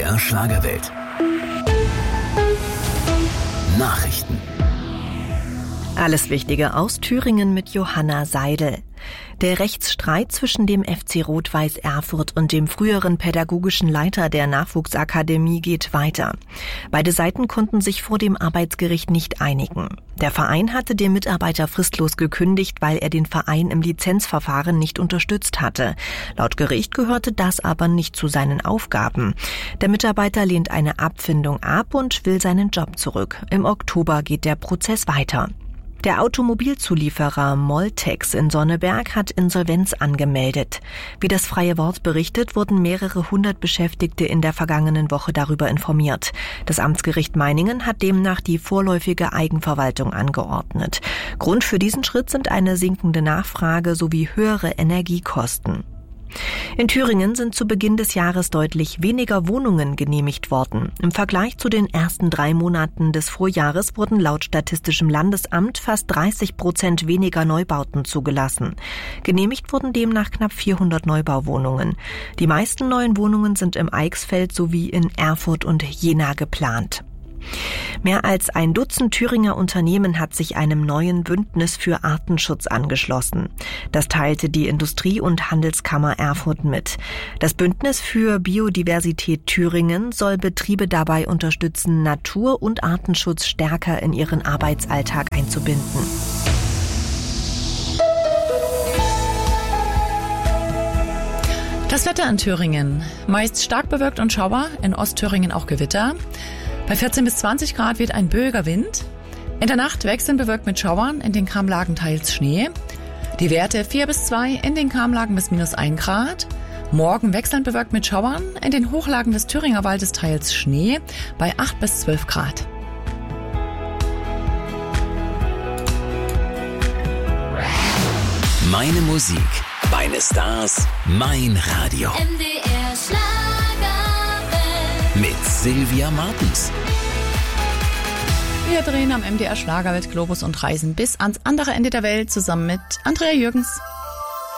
MDR Schlagerwelt. Nachrichten. Alles Wichtige aus Thüringen mit Johanna Seidel. Der Rechtsstreit zwischen dem FC Rot-Weiß Erfurt und dem früheren pädagogischen Leiter der Nachwuchsakademie geht weiter. Beide Seiten konnten sich vor dem Arbeitsgericht nicht einigen. Der Verein hatte dem Mitarbeiter fristlos gekündigt, weil er den Verein im Lizenzverfahren nicht unterstützt hatte. Laut Gericht gehörte das aber nicht zu seinen Aufgaben. Der Mitarbeiter lehnt eine Abfindung ab und will seinen Job zurück. Im Oktober geht der Prozess weiter. Der Automobilzulieferer Moltex in Sonneberg hat Insolvenz angemeldet. Wie das Freie Wort berichtet, wurden mehrere hundert Beschäftigte in der vergangenen Woche darüber informiert. Das Amtsgericht Meiningen hat demnach die vorläufige Eigenverwaltung angeordnet. Grund für diesen Schritt sind eine sinkende Nachfrage sowie höhere Energiekosten. In Thüringen sind zu Beginn des Jahres deutlich weniger Wohnungen genehmigt worden. Im Vergleich zu den ersten 3 Monaten des Vorjahres wurden laut Statistischem Landesamt fast 30% weniger Neubauten zugelassen. Genehmigt wurden demnach knapp 400 Neubauwohnungen. Die meisten neuen Wohnungen sind im Eichsfeld sowie in Erfurt und Jena geplant. Mehr als ein Dutzend Thüringer Unternehmen hat sich einem neuen Bündnis für Artenschutz angeschlossen. Das teilte die Industrie- und Handelskammer Erfurt mit. Das Bündnis für Biodiversität Thüringen soll Betriebe dabei unterstützen, Natur- und Artenschutz stärker in ihren Arbeitsalltag einzubinden. Das Wetter in Thüringen. Meist stark bewölkt und Schauer, in Ostthüringen auch Gewitter. Bei 14 bis 20 Grad weht ein böiger Wind. In der Nacht wechseln bewölkt mit Schauern, in den Kamlagen teils Schnee. Die Werte 4 bis 2, in den Kamlagen bis -1 Grad. Morgen wechselnd bewölkt mit Schauern, in den Hochlagen des Thüringer Waldes teils Schnee, bei 8 bis 12 Grad. Meine Musik, meine Stars, mein Radio. MDR Schlagerwelt. Mit Silvia Martens. Wir drehen am MDR Schlagerwelt Globus und reisen bis ans andere Ende der Welt zusammen mit Andrea Jürgens.